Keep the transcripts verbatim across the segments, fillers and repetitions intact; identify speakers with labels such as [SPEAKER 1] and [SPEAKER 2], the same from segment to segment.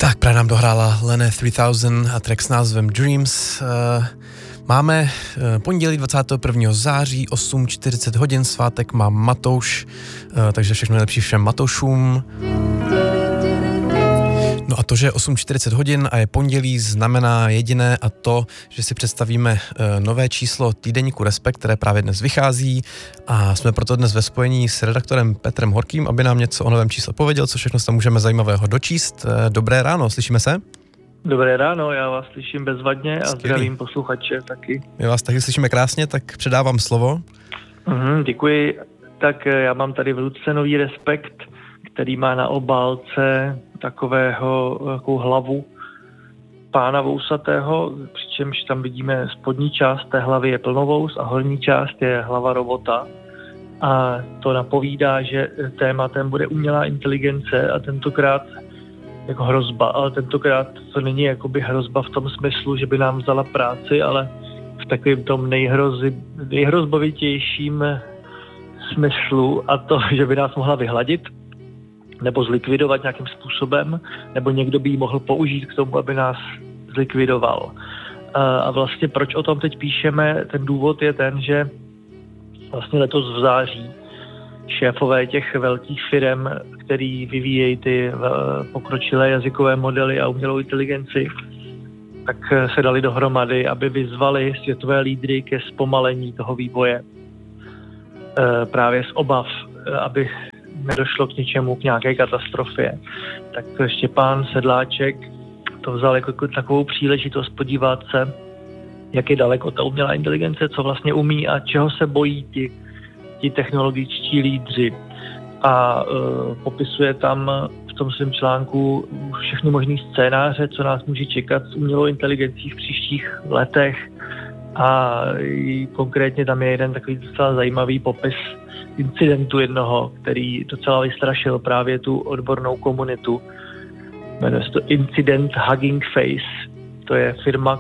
[SPEAKER 1] Tak právě nám dohrála Lene tři tisíc a track s názvem Dreams. Máme pondělí dvacátého prvního září, osm čtyřicet hodin, svátek má Matouš, takže všechno nejlepší všem Matoušům. No a to, že je osm čtyřicet hodin a je pondělí, znamená jediné a to, že si představíme nové číslo týdeníku Respekt, které právě dnes vychází, a jsme proto dnes ve spojení s redaktorem Petrem Horkým, aby nám něco o novém čísle pověděl, co všechno tam můžeme zajímavého dočíst. Dobré ráno, slyšíme se?
[SPEAKER 2] Dobré ráno, já vás slyším bezvadně a Skvělý. Zdravím posluchače taky.
[SPEAKER 1] My vás taky slyšíme krásně, tak předávám slovo.
[SPEAKER 2] Mhm, děkuji. Tak já mám tady v ruce nový Respekt, který má na obálce takového, takovou hlavu pána vousatého, přičemž tam vidíme spodní část té hlavy je plnovous a horní část je hlava robota. A to napovídá, že tématem bude umělá inteligence a tentokrát jako hrozba, ale tentokrát to není jakoby hrozba v tom smyslu, že by nám vzala práci, ale v takovém tom nejhrozi, nejhrozbovitějším smyslu, a to, že by nás mohla vyhladit nebo zlikvidovat nějakým způsobem, nebo někdo by ji mohl použít k tomu, aby nás zlikvidoval. A vlastně proč o tom teď píšeme, ten důvod je ten, že vlastně letos v září šéfové těch velkých firem, který vyvíjejí ty pokročilé jazykové modely a umělou inteligenci, tak se dali dohromady, aby vyzvali světové lídry ke zpomalení toho vývoje. Právě z obav, aby nedošlo k něčemu, k nějaké katastrofě. Tak Štěpán Sedláček to vzal jako takovou příležitost podívat se, jak je daleko ta umělá inteligence, co vlastně umí a čeho se bojí ti, ti technologičtí lídři. A uh, popisuje tam v tom svém článku všechny možný scénáře, co nás může čekat s umělou inteligencí v příštích letech. A konkrétně tam je jeden takový docela zajímavý popis incidentu jednoho, který docela vystrašil právě tu odbornou komunitu. Jmenuje se to Incident Hugging Face. To je firma,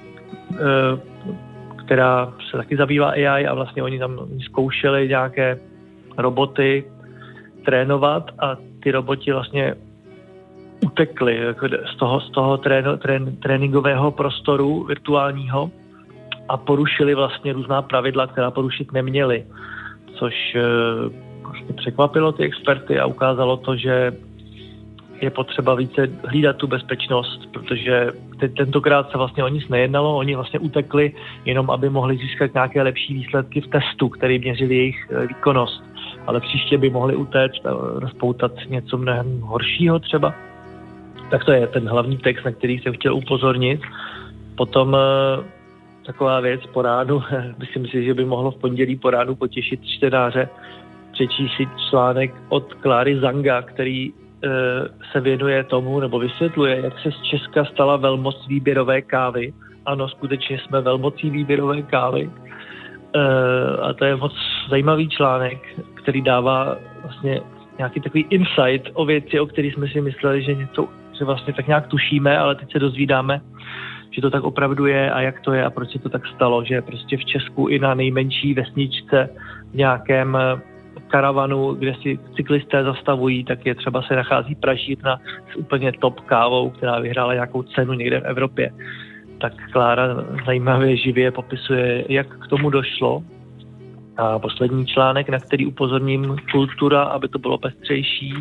[SPEAKER 2] která se taky zabývá A I a vlastně oni tam zkoušeli nějaké roboty trénovat a ty roboti vlastně utekly z toho, z toho tréno, trén, tréninkového prostoru virtuálního a porušili vlastně různá pravidla, která porušit neměli. Což vlastně překvapilo ty experty a ukázalo to, že je potřeba více hlídat tu bezpečnost, protože tentokrát se vlastně o nic nejednalo, oni vlastně utekli jenom, aby mohli získat nějaké lepší výsledky v testu, který měřili jejich výkonnost. Ale příště by mohli utéct a rozpoutat něco mnohem horšího třeba. Tak to je ten hlavní text, na který jsem chtěl upozornit. Potom taková věc po ránu, myslím si, že by mohlo v pondělí po ránu potěšit čtenáře, přečíst si článek od Kláry Zanga, který e, se věnuje tomu, nebo vysvětluje, jak se z Česka stala velmoc výběrové kávy. Ano, skutečně jsme velmocí výběrové kávy. E, a to je moc zajímavý článek, který dává vlastně nějaký takový insight o věci, o kterých jsme si mysleli, že něco, že vlastně tak nějak tušíme, ale teď se dozvídáme, že to tak opravdu je a jak to je a proč se to tak stalo, že prostě v Česku i na nejmenší vesničce v nějakém karavanu, kde si cyklisté zastavují, tak je třeba se nachází pražírna s úplně top kávou, která vyhrála nějakou cenu někde v Evropě. Tak Klára zajímavě živě popisuje, jak k tomu došlo. A poslední článek, na který upozorním, kultura, aby to bylo pestřejší.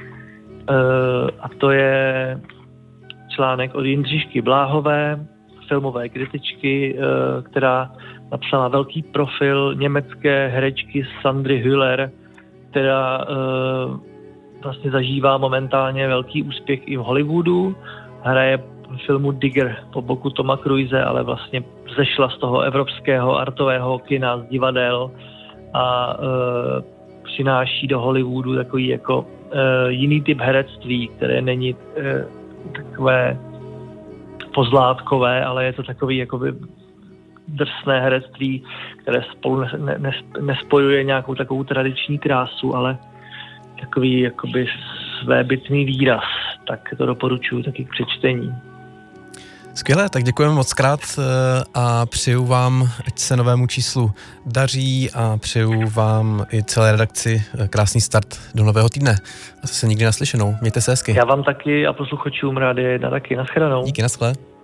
[SPEAKER 2] A to je článek od Jindřišky Bláhové, filmové kritičky, která napsala velký profil německé herečky Sandry Hüller, která vlastně zažívá momentálně velký úspěch i v Hollywoodu. Hraje v filmu Digger po boku Toma Cruise, ale vlastně zešla z toho evropského artového kina, z divadel a přináší do Hollywoodu takový jako jiný typ herectví, které není takové pozlátkové, ale je to takový jakoby drsné herectví, které spolu ne, ne, nespojuje nějakou takovou tradiční krásu, ale takový jakoby svébytný výraz. Tak to doporučuji taky k přečtení.
[SPEAKER 1] Skvěle, tak děkujeme moc krát a přeju vám, ať se novému číslu daří a přeju vám i celé redakci krásný start do nového týdne. A zase nikdy naslyšenou. Mějte se hezky.
[SPEAKER 2] Já vám taky a posluchačům Rádia jedna taky. Naschledanou.
[SPEAKER 1] Díky, naschle.